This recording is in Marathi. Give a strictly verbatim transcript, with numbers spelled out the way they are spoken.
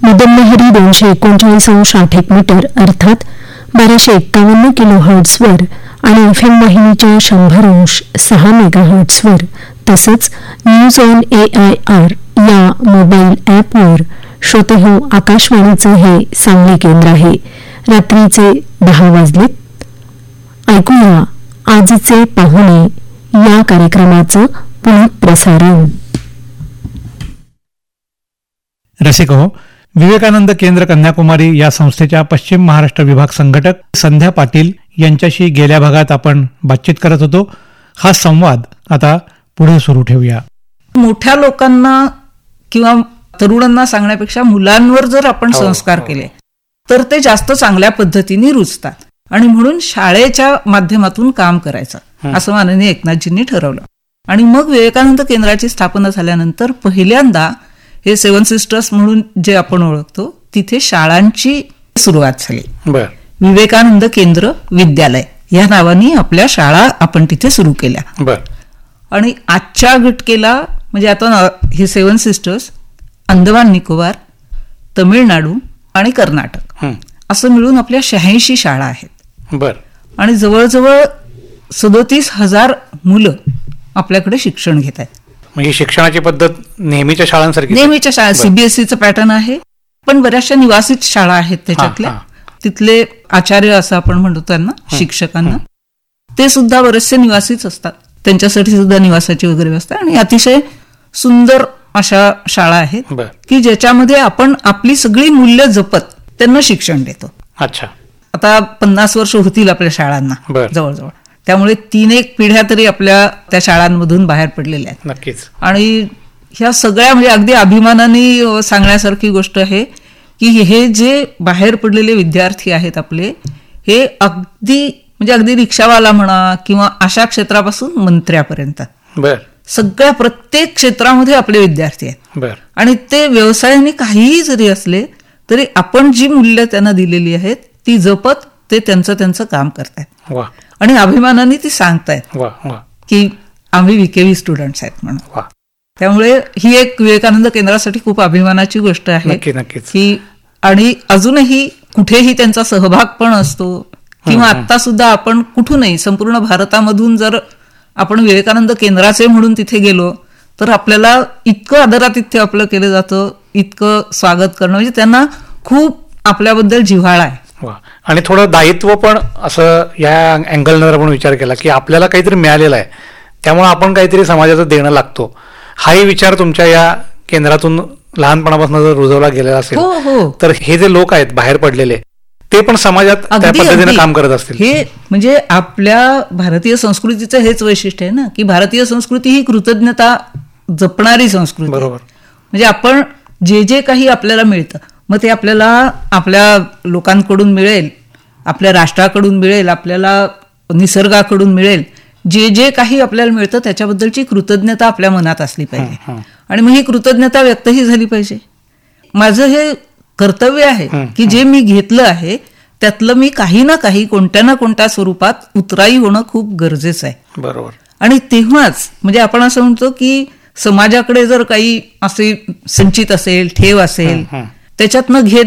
मदनलहरी दोनशे एकोणचाळीस अंश आठ एक मीटर अर्थात बाराशे एक्कावन्न किलो हर्ट्सवर आणि एफ एम वाहिनीच्या शंभर अंश सहा मेगा हर्ट्सवर तसंच news on A I R या मोबाईल ॲपवर श्रोतेहो, आकाशवाणीचं हे सांगली केंद्र आहे. रात्रीचे दहा वाजलेत. ऐकूया आजचे पाहुणे या कार्यक्रमाचं पुनः प्रसारण. रसिक हो, विवेकानंद केंद्र कन्याकुमारी या संस्थेच्या पश्चिम महाराष्ट्र विभाग संघटक संध्या पाटील यांच्याशी गेल्या भागात आपण बातचीत करत होतो. हा संवाद आता पुढे सुरू ठेवूया. मोठ्या लोकांना किंवा तरुणांना सांगण्यापेक्षा मुलांवर जर आपण संस्कार केले तर ते जास्त चांगल्या पद्धतीने रुजतात आणि म्हणून शाळेच्या माध्यमातून काम करायचं असं माननीय एकनाथजींनी ठरवलं. आणि मग विवेकानंद केंद्राची स्थापना झाल्यानंतर पहिल्यांदा हे सेवन सिस्टर्स म्हणून जे आपण ओळखतो तिथे शाळांची सुरुवात झाली. विवेकानंद केंद्र विद्यालय या नावाने आपल्या शाळा आपण तिथे सुरू केल्या. आणि आजच्या घटकेला म्हणजे आता हे सेवन सिस्टर्स अंदमान निकोबार, तमिळनाडू आणि कर्नाटक असं मिळून आपल्या शहाऐंशी शाळा आहेत. आणि जवळजवळ सदोतीस हजार मुलं आपल्याकडे शिक्षण घेत आहेत. म्हणजे शिक्षणाची पद्धत नेहमीच्या शाळांसारखी नेहमीच्या शाळा सीबीएसईचं पॅटर्न आहे, पण बऱ्याचशा निवासित शाळा आहेत त्याच्यातल्या. तिथले आचार्य असं आपण म्हणतो त्यांना, शिक्षकांना, ते सुद्धा बरेचसे निवासीच असतात. त्यांच्यासाठी सुद्धा निवासाची वगैरे व्यवस्था आणि अतिशय सुंदर अशा शाळा आहेत की ज्याच्यामध्ये आपण आपली सगळी मूल्य जपत त्यांना शिक्षण देतो. अच्छा, आता पन्नास वर्ष होतील आपल्या शाळांना जवळजवळ, त्यामुळे तीन एक पिढ्या तरी आपल्या त्या शाळांमधून बाहेर पडलेल्या आहेत. नक्कीच. आणि ह्या सगळ्या म्हणजे अगदी अभिमानाने सांगण्यासारखी गोष्ट आहे की हे जे बाहेर पडलेले विद्यार्थी आहेत आपले, हे अगदी म्हणजे अगदी रिक्षावाला म्हणा किंवा अशा क्षेत्रापासून मंत्र्यापर्यंत सगळ्या प्रत्येक क्षेत्रामध्ये आपले विद्यार्थी आहेत. आणि ते व्यवसायाने काहीही जरी असले तरी आपण जी मूल्य त्यांना दिलेली आहेत ती जपत ते त्यांचं त्यांचं काम करतायत आणि अभिमानाने ती सांगतायत की आम्ही विकेवी स्टुडंट्स आहेत म्हणून. त्यामुळे ही एक विवेकानंद केंद्रासाठी खूप अभिमानाची गोष्ट आहे की, आणि अजूनही कुठेही त्यांचा सहभाग पण असतो किंवा आता सुद्धा आपण कुठूनही संपूर्ण भारतामधून जर आपण विवेकानंद केंद्राचे म्हणून तिथे गेलो तर आपल्याला इतकं आदरातिथ्य आपलं केलं जातं, इतकं स्वागत करणं, म्हणजे त्यांना खूप आपल्याबद्दल जिव्हाळा आहे. आणि थोडं दायित्व पण असं या अँगलनं आपण विचार केला की आपल्याला काहीतरी मिळालेलं आहे त्यामुळे आपण काहीतरी समाजाचं देणं लागतो, हाही विचार तुमच्या या केंद्रातून लहानपणापासून जर रुजवला गेलेला असेल तर हे जे लोक आहेत बाहेर पडलेले ते पण समाजात त्या पद्धतीने काम करत असतील. हे म्हणजे आपल्या भारतीय संस्कृतीचं हेच वैशिष्ट्य आहे ना की भारतीय संस्कृती ही कृतज्ञता जपणारी संस्कृती. बरोबर. म्हणजे आपण जे जे काही आपल्याला मिळतं मग ते आपल्याला आपल्या लोकांकडून मिळेल, आपल्या राष्ट्राकडून मिळेल, आपल्याला निसर्गाकडून मिळेल, जे जे काही आपल्याला मिळतं त्याच्याबद्दलची कृतज्ञता आपल्या मनात असली पाहिजे आणि मग ही कृतज्ञता व्यक्तही झाली पाहिजे. माझं हे कर्तव्य आहे की जे मी घेतलं आहे त्यातलं मी काही ना काही कोणत्या ना कोणत्या स्वरूपात उतराई होणं खूप गरजेचं आहे. बरोबर. आणि तेव्हाच म्हणजे आपण असं म्हणतो की समाजाकडे जर काही असे संचित असेल, ठेव असेल, त्याच्यातनं घेत